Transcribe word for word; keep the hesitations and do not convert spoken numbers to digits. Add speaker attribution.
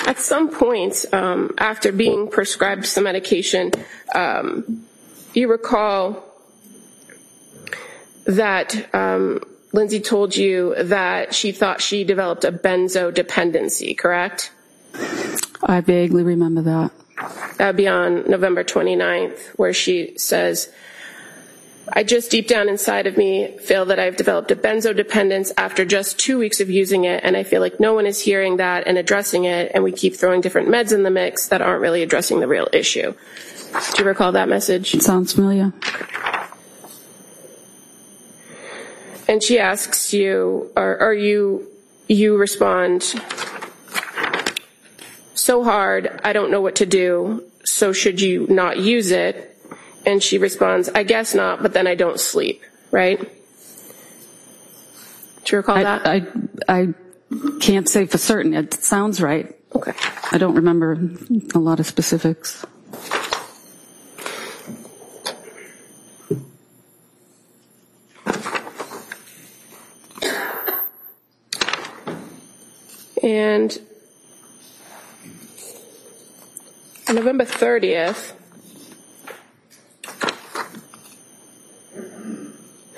Speaker 1: at some point, um, after being prescribed some medication, um, you recall that um, Lindsay told you that she thought she developed a benzo dependency, correct?
Speaker 2: I vaguely remember that.
Speaker 1: That would be on November twenty-ninth, where she says, I just deep down inside of me feel that I've developed a benzo dependence after just two weeks of using it, and I feel like no one is hearing that and addressing it, and we keep throwing different meds in the mix that aren't really addressing the real issue. Do you recall that message?
Speaker 2: It sounds familiar.
Speaker 1: And she asks you, or, or you, you respond, so hard, I don't know what to do, so should you not use it? And she responds, I guess not, but then I don't sleep, right? Do you recall
Speaker 2: I,
Speaker 1: that?
Speaker 2: I, I can't say for certain. It sounds right.
Speaker 1: Okay.
Speaker 2: I don't remember a lot of specifics.
Speaker 1: And on November thirtieth,